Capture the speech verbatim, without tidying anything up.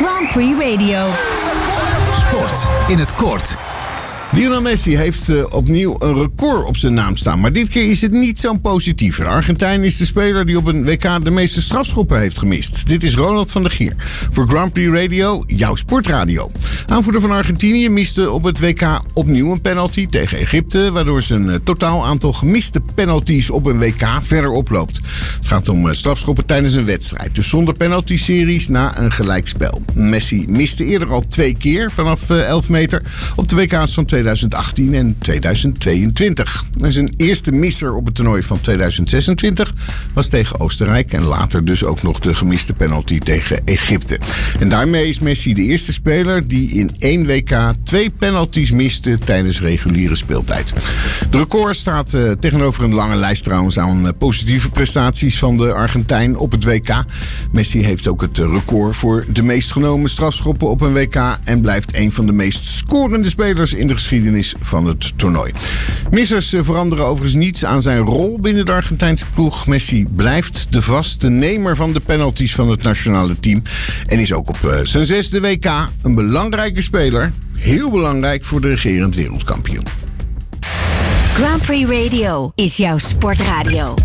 Grand Prix Radio. Sport in het kort. Lionel Messi heeft uh, opnieuw een record op zijn naam staan. Maar dit keer is het niet zo'n positieve. Argentijn is de speler die op een W K de meeste strafschoppen heeft gemist. Dit is Ronald van der Gier. Voor Grand Prix Radio, jouw sportradio. Aanvoerder van Argentinië miste op het W K opnieuw een penalty tegen Egypte, waardoor zijn uh, totaal aantal gemiste penalties op een W K verder oploopt. Het gaat om uh, strafschoppen tijdens een wedstrijd. Dus zonder penalty-series na een gelijkspel. Messi miste eerder al twee keer vanaf uh, elf meter op de W K's van tweeduizend achttien en tweeduizend tweeëntwintig. En zijn eerste misser op het toernooi van tweeduizend zesentwintig was tegen Oostenrijk en later dus ook nog de gemiste penalty tegen Egypte. En daarmee is Messi de eerste speler die in één W K twee penalties miste tijdens reguliere speeltijd. De record staat uh, tegenover een lange lijst trouwens aan uh, positieve prestaties van de Argentijn op het W K. Messi heeft ook het uh, record voor de meest genomen strafschoppen op een W K en blijft een van de meest scorende spelers in de geschiedenis van het toernooi. Missers veranderen overigens niets aan zijn rol binnen de Argentijnse ploeg. Messi blijft de vaste nemer van de penalties van het nationale team en is ook op uh, zijn zesde W K een belangrijke speler. Heel belangrijk voor de regerend wereldkampioen. Grand Prix Radio is jouw sportradio.